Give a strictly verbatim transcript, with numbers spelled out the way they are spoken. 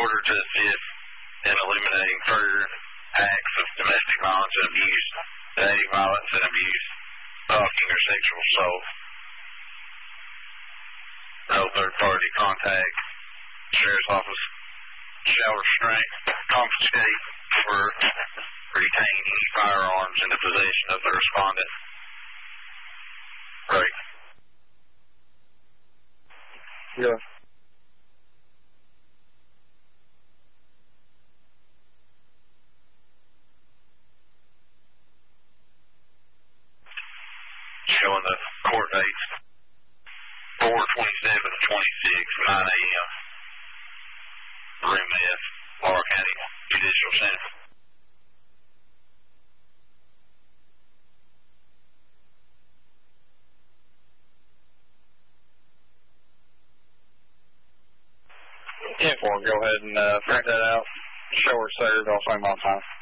order to assist in eliminating further acts of domestic violence and abuse, dating violence and abuse, stalking or sexual assault. No third-party contact. Sheriff's Office shall restrain, confiscate, or retain any firearms in the possession of the respondent. Right. Yeah. Showing the court dates four twenty-seven twenty-six, nine a m Room F, Laurel County Judicial Center. ten four, go ahead and uh, print that out. Show her served. I'll find my time.